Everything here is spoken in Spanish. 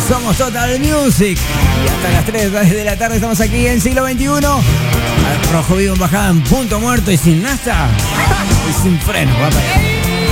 Somos Total Music. Y hasta las 3 de la tarde estamos aquí en Siglo XXI. Al Rojo Vivo en bajada en punto muerto y sin nasta. Y sin freno, papá.